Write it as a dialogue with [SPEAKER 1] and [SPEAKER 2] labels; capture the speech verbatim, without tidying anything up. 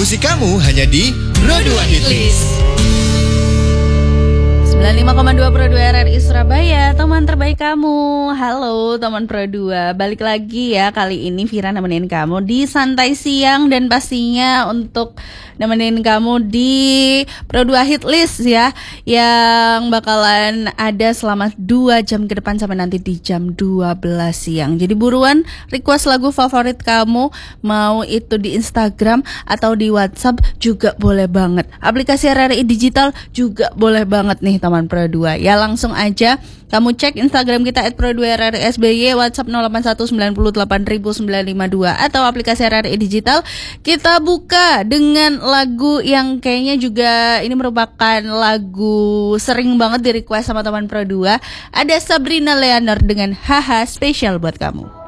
[SPEAKER 1] Musik kamu hanya di Pro dua Hit List.
[SPEAKER 2] sembilan puluh lima koma dua Pro dua R R I Surabaya, teman terbaik kamu. Halo teman Pro dua, balik lagi ya. Kali ini Vira nemenin kamu di Santai Siang, dan pastinya untuk nemenin kamu di Pro dua Hit List ya, yang bakalan ada selama dua jam ke depan sampai nanti di jam dua belas siang. Jadi buruan request lagu favorit kamu, mau itu di Instagram atau di WhatsApp juga boleh banget. Aplikasi R R I Digital juga boleh banget nih teman Pro dua. Ya langsung aja kamu cek Instagram kita et pro dua R R I S B Y, WhatsApp nol delapan satu sembilan nol delapan sembilan lima dua, atau aplikasi R R I Digital. Kita buka dengan lagu yang kayaknya juga ini merupakan lagu sering banget di request sama teman Pro dua. Ada Sabrina Leonard dengan Haha, spesial buat kamu.